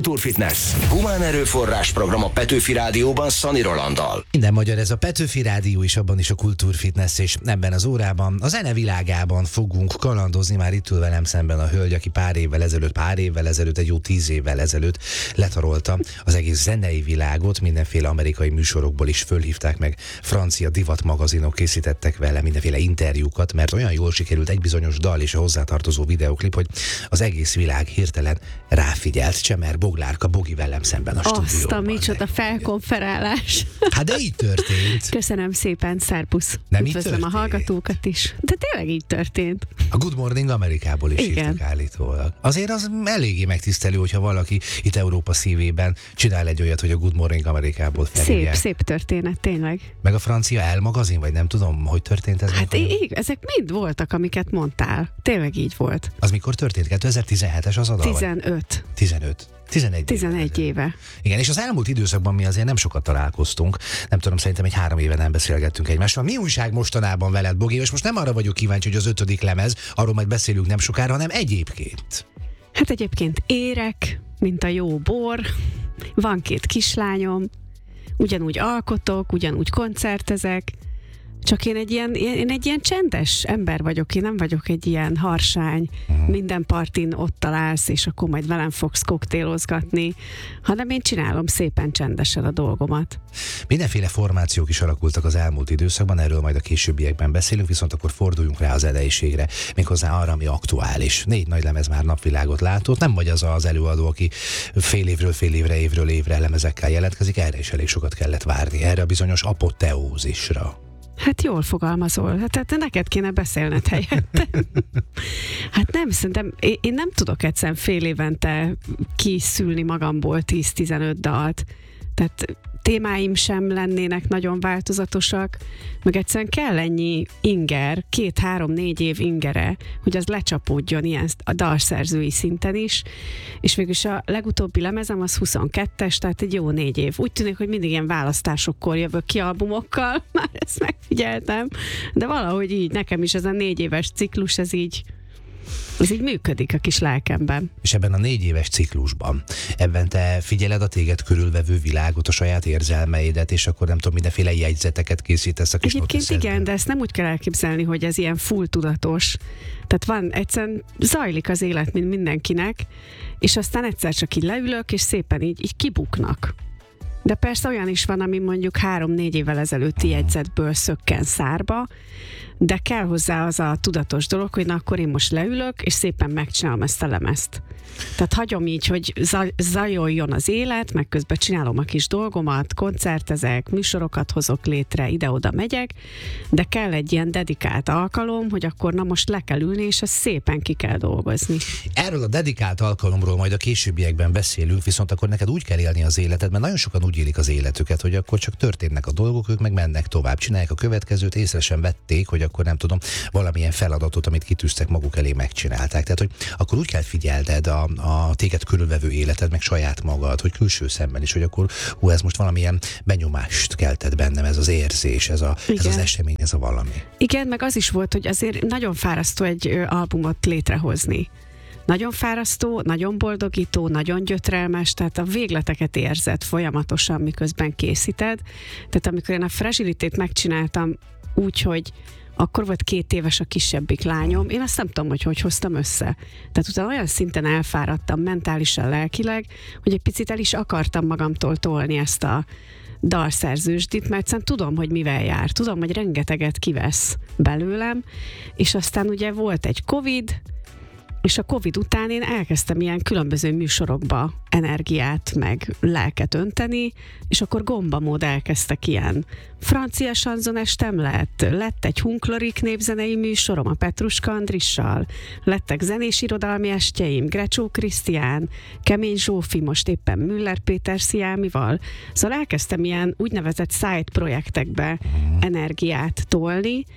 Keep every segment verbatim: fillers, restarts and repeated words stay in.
Kultúrfitness. Humán erőforrás program a Petőfi Rádióban Szani Rolanddal. Minden magyar, ez a Petőfi Rádió is, abban is a Kultúrfitness, és ebben az órában a zene világában fogunk kalandozni. Már itt ül velem szemben a hölgy, aki pár évvel ezelőtt, pár évvel ezelőtt, egy jó tíz évvel ezelőtt letarolta az egész zenei világot. Mindenféle amerikai műsorokból is fölhívták meg, francia divat magazinok készítettek vele mindenféle interjúkat, mert olyan jól sikerült egy bizonyos dal és a hozzátartozó videóklip, hogy az egész világ hirtelen ráfigyelt. Csemer Boglárka Bogi velem szemben a stúdióban. Azt a micsoda felkonferálás. Hát de így történt. Köszönöm szépen, szerpusz. Nem Üdvözlöm így a történt? hallgatókat is. De tényleg így történt. A Good Morning Amerikából is Igen. hívtak állítólag. Azért az eléggé megtisztelő, hogyha valaki itt Európa szívében csinál egy olyat, hogy a Good Morning Amerikából felhívják. Szép, szép történet, tényleg. Meg a francia El magazin, vagy nem tudom, hogy történt ez. Hát mikor? így, ezek mind voltak, amiket mondtál. Tényleg így volt. Az mikor történt? kétezer-tizenhetes az a dal? vagy? tizenöt. tizenöt. tizenegy. tizenegy éve. Igen, és az elmúlt időszakban mi azért nem sokat találkoztunk. Nem tudom, szerintem egy három éve nem beszélgettünk egymással. Mi újság mostanában veled, Bogi? És most nem arra vagyok kíváncsi, hogy az ötödik lemez, arról majd beszélünk nem sokára, hanem egyébként. Hát egyébként érek, mint a jó bor. Van két kislányom. Ugyanúgy alkotok, ugyanúgy koncertezek. Csak én egy ilyen, én egy ilyen csendes ember vagyok, én nem vagyok egy ilyen harsány, uh-huh. minden partin ott találsz, és akkor majd velem fogsz koktélozgatni, hanem én csinálom szépen csendesen a dolgomat. Mindenféle formációk is alakultak az elmúlt időszakban, erről majd a későbbiekben beszélünk, viszont akkor forduljunk rá az zeneiségre, méghozzá arra, ami aktuális. Négy nagy lemez már napvilágot látott, nem vagy az az előadó, aki fél évről fél évre, évről évre lemezekkel jelentkezik, erre is elég sokat kellett várni, erre a bizonyos apoteózisra. Hát jól fogalmazol, hát, hát neked kéne beszélned helyettem. Hát nem, szerintem én, én nem tudok egyszerűen fél évente kiszülni magamból tíz-tizenöt dalt. Tehát témáim sem lennének nagyon változatosak, meg egyszerűen kell ennyi inger, két-három-négy év ingere, hogy az lecsapódjon ilyen a dalszerzői szinten is, és végülis a legutóbbi lemezem az huszonkettes, tehát egy jó négy év. Úgy tűnik, hogy mindig ilyen választásokkor jövök ki albumokkal, már ezt megfigyeltem, de valahogy így nekem is ez a négy éves ciklus, ez így Ez így működik a kis lelkemben. És ebben a négy éves ciklusban, ebben te figyeled a téged körülvevő világot, a saját érzelmeidet, és akkor nem tudom, mindenféle jegyzeteket készítesz a kis Egyébként noteszerben. igen, de ezt nem úgy kell elképzelni, hogy ez ilyen full tudatos. Tehát van, egyszerűen zajlik az élet, mint mindenkinek, és aztán egyszer csak így leülök, és szépen így, így kibuknak. De persze olyan is van, ami mondjuk három-négy évvel ezelőtti jegyzetből szökken szárba, de kell hozzá az a tudatos dolog, hogy na akkor én most leülök, és szépen megcsinálom ezt a lemezt. Tehát hagyom így, hogy zaj, zajoljon az élet, meg közben csinálom a kis dolgomat, koncertezek, műsorokat hozok létre, ide-oda megyek, de kell egy ilyen dedikált alkalom, hogy akkor na most le kell ülni, és ezt szépen ki kell dolgozni. Erről a dedikált alkalomról majd a későbbiekben beszélünk, viszont akkor neked úgy kell élni az életed, mert nagyon sokan úgy élik az életüket, hogy akkor csak történnek a dolgok, ők meg mennek tovább, csinálják a következőt, észre sem vették, hogy akkor nem tudom, valamilyen feladatot, amit kitűztek maguk elé, megcsinálták. Tehát, hogy akkor úgy kell figyelned a, a téged körülvevő életed, meg saját magad, hogy külső szemben is, hogy akkor hú, ez most valamilyen benyomást keltett bennem, ez az érzés, ez, a, ez az esemény, ez a valami. Igen, meg az is volt, hogy azért nagyon fárasztó egy ö, albumot létrehozni. Nagyon fárasztó, nagyon boldogító, nagyon gyötrelmes, tehát a végleteket érzed folyamatosan, miközben készíted. Tehát amikor én a Fragilitét megcsináltam úgy, hogy akkor volt két éves a kisebbik lányom, én azt nem tudom, hogy hogy hoztam össze. Tehát utána olyan szinten elfáradtam mentálisan, lelkileg, hogy egy picit el is akartam magamtól tolni ezt a dalszerzősdit, mert egyszerűen tudom, hogy mivel jár. Tudom, hogy rengeteget kivesz belőlem, és aztán ugye volt egy Covid, és a Covid után én elkezdtem ilyen különböző műsorokba energiát, meg lelket önteni, és akkor gombamód elkezdtek ilyen francia sanzonestem lett, lett egy Hunklorik népzenei műsorom a Petruska Andrissal, lettek zenés irodalmi estjeim, Grecsó Krisztián, Kemény Zsófi, most éppen Müller Péter Sziámival. Szóval elkezdtem ilyen úgynevezett side projektekbe energiát tolni,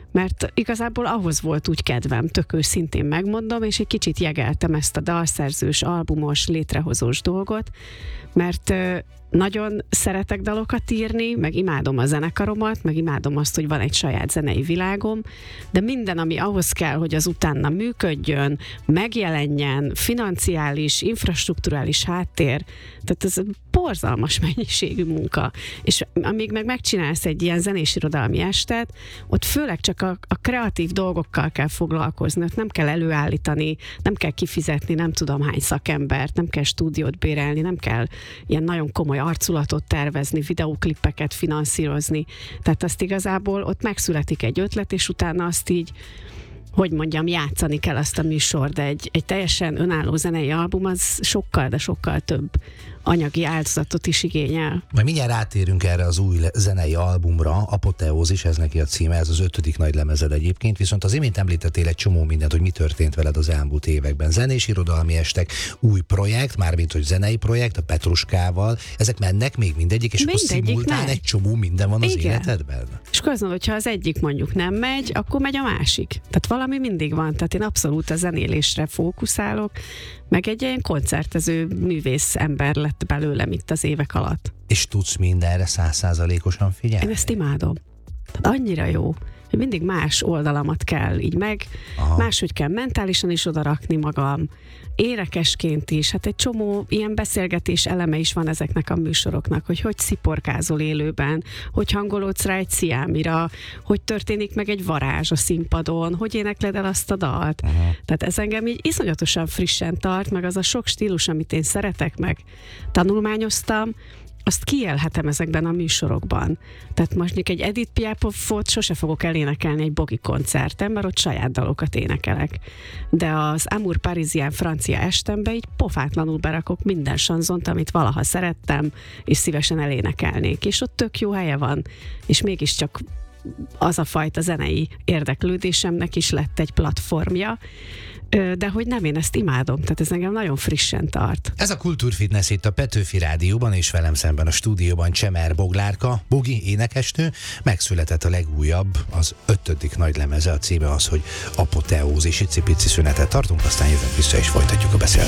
mert igazából ahhoz volt úgy kedvem, tök őszintén megmondom, és egy kicsit jegeltem ezt a dalszerzős, albumos, létrehozós dolgot, mert nagyon szeretek dalokat írni, meg imádom a zenekaromat, meg imádom azt, hogy van egy saját zenei világom, de minden, ami ahhoz kell, hogy az utána működjön, megjelenjen, financiális, infrastrukturális háttér, tehát ez borzalmas mennyiségű munka. És amíg meg megcsinálsz egy ilyen zenés-irodalmi estet, ott főleg csak a, a kreatív dolgokkal kell foglalkozni, ott nem kell előállítani, nem kell kifizetni, nem tudom hány szakembert, nem kell stúdiót bérelni, nem kell ilyen nagyon komoly arculatot tervezni, videóklippeket finanszírozni. Tehát azt igazából ott megszületik egy ötlet, és utána azt így, hogy mondjam, játszani kell azt a műsor, de egy, egy teljesen önálló zenei album az sokkal, de sokkal több anyagi áldozatot is igényel. Majd mindjárt rátérünk erre az új zenei albumra, Apoteózis, ez neki a címe, ez az ötödik nagy lemezed egyébként, viszont az imént említettél egy csomó mindent, hogy mi történt veled az elmúlt években. Zenés irodalmi estek, új projekt, mármint hogy zenei projekt, a Petruskával, ezek mennek még mindegyik, és mindegyik akkor szimultán egy csomó minden van az igen. életedben? És akkor azt mondod, hogyha az egyik mondjuk nem megy, akkor megy a másik. Tehát valami mindig van, tehát én abszolút a zenélésre fókuszálok, meg egy ilyen koncertező művész ember lett belőlem itt az évek alatt. És tudsz mindenre száz százalékosan figyelni? Én ezt imádom. Tehát annyira jó, hogy mindig más oldalamat kell így meg, aha. máshogy kell mentálisan is odarakni magam, énekesként is, hát egy csomó ilyen beszélgetés eleme is van ezeknek a műsoroknak, hogy hogy sziporkázol élőben, hogy hangolódsz rá egy sziámira, hogy történik meg egy varázs a színpadon, hogy énekled el azt a dalt. Aha. Tehát ez engem így iszonyatosan frissen tart, meg az a sok stílus, amit én szeretek, meg tanulmányoztam, azt kiélhetem ezekben a műsorokban. Tehát most egy Edith Piafot sose fogok elénekelni egy bogi koncerten, mert ott saját dalokat énekelek. De az Amour Parisien francia estembe így pofátlanul berakok minden sanzont, amit valaha szerettem, és szívesen elénekelnék. És ott tök jó helye van. És mégiscsak az a fajta zenei érdeklődésemnek is lett egy platformja, de hogy nem, én ezt imádom, tehát ez engem nagyon frissen tart. Ez a Kultúrfitness itt a Petőfi Rádióban, és velem szemben a stúdióban Csemer Boglárka, Bogi énekesnő, megszületett a legújabb, az ötödik nagy lemeze, a címe az, hogy Apoteózis. Icipici szünetet tartunk, aztán jövünk vissza és folytatjuk a beszélgetést.